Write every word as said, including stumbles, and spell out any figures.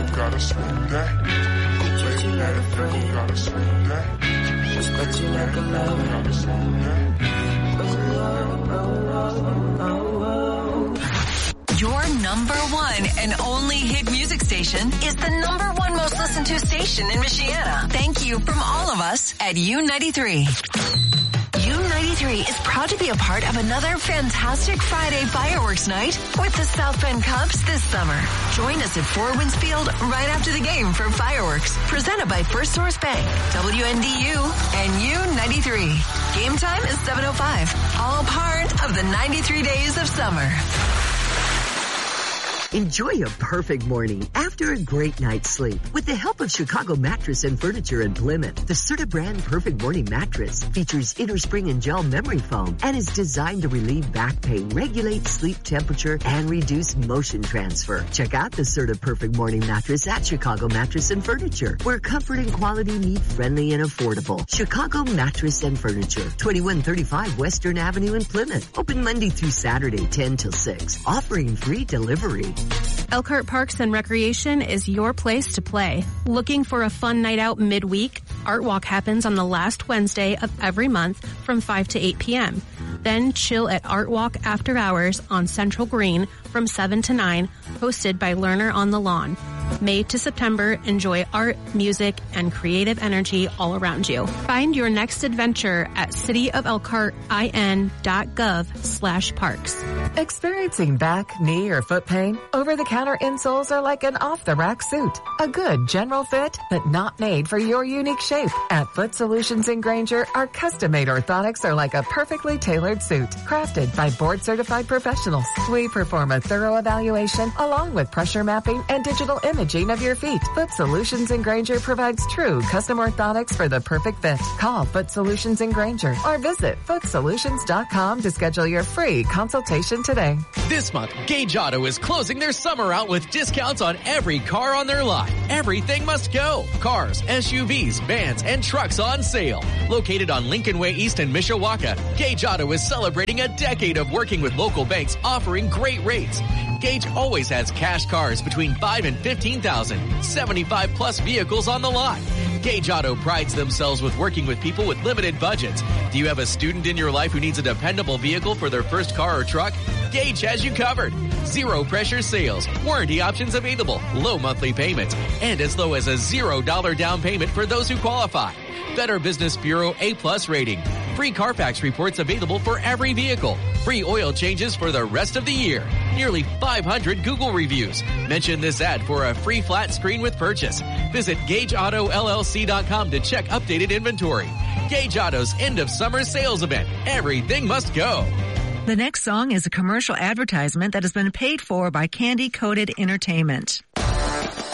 gotta swing that. Swing that, gotta swing that. But you never love, gotta swing that. Your number one and only hit music station is the number one most listened to station in Michiana. Thank you from all of us at U ninety-three. U ninety-three is proud to be a part of another fantastic Friday fireworks night with the South Bend Cubs this summer. Join us at Four Winds Field right after the game for fireworks, presented by First Source Bank, W N D U, and U ninety-three. Game time is seven oh five, all part of the ninety-three days of summer. Enjoy a perfect morning after a great night's sleep with the help of Chicago Mattress and Furniture in Plymouth. The Serta brand Perfect Morning Mattress features inner spring and gel memory foam and is designed to relieve back pain, regulate sleep temperature, and reduce motion transfer. Check out the Serta Perfect Morning Mattress at Chicago Mattress and Furniture, where comfort and quality meet friendly and affordable. Chicago Mattress and Furniture, twenty-one thirty-five Western Avenue in Plymouth. Open Monday through Saturday, ten till six. Offering free delivery. Elkhart Parks and Recreation is your place to play. Looking for a fun night out midweek? Art Walk happens on the last Wednesday of every month from five to eight p.m. Then chill at Art Walk After Hours on Central Green from seven to nine, hosted by Learner on the Lawn. May to September, enjoy art, music, and creative energy all around you. Find your next adventure at cityofelkhart.in.gov slash parks. Experiencing back, knee, or foot pain? Over-the-counter insoles are like an off-the-rack suit. A good general fit, but not made for your unique shape. At Foot Solutions in Granger, our custom-made orthotics are like a perfectly tailored suit, crafted by board-certified professionals. We perform a thorough evaluation along with pressure mapping and digital imaging of your feet. Foot Solutions in Granger provides true custom orthotics for the perfect fit. Call Foot Solutions in Granger or visit foot solutions dot com to schedule your free consultation today. This month, Gage Auto is closing their summer out with discounts on every car on their lot. Everything must go. Cars, S U Vs, vans, and trucks on sale. Located on Lincoln Way East in Mishawaka, Gage Auto is celebrating a decade of working with local banks offering great rates. Gage always has cash cars between five and fifteen thousand, seventy-five plus vehicles on the lot. Gage Auto prides themselves with working with people with limited budgets. Do you have a student in your life who needs a dependable vehicle for their first car or truck? Gage has you covered. Zero pressure sales, warranty options available, low monthly payments, and as low as a zero dollar down payment for those who qualify. Better Business Bureau A plus rating. Free Carfax reports available for every vehicle. Free oil changes for the rest of the year. Nearly five hundred Google reviews. Mention this ad for a free flat screen with purchase. Visit gage auto L L C dot com to check updated inventory. Gage Auto's end of summer sales event. Everything must go. The next song is a commercial advertisement that has been paid for by Candy Coated Entertainment.